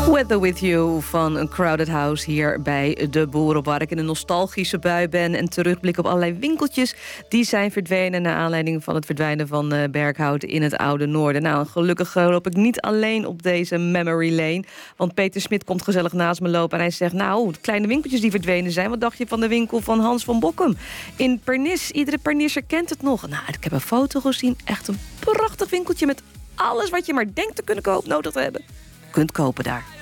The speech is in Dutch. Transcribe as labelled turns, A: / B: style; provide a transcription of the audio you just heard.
A: Weather With You van een Crowded House hier bij De Boer, waar ik in een nostalgische bui ben en terugblik op allerlei winkeltjes die zijn verdwenen naar aanleiding van het verdwijnen van Berkhout in het Oude Noorden. Nou, gelukkig loop ik niet alleen op deze memory lane, want Peter Smit komt gezellig naast me lopen en hij zegt, nou, de kleine winkeltjes die verdwenen zijn, wat dacht je van de winkel van Hans van Bokkum in Pernis? Iedere Pernisser kent het nog. Nou, ik heb een foto gezien, echt een prachtig winkeltje met alles wat je maar denkt te kunnen kopen, nodig te hebben. Kunt kopen daar.